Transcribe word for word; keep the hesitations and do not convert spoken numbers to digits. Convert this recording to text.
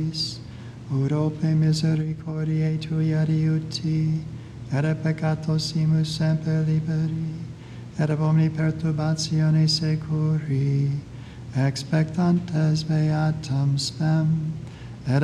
Urope misericordiae tui adiuti, et peccatosimus semper liberi, et ab omni perturbatione securi, expectantes beatam spem,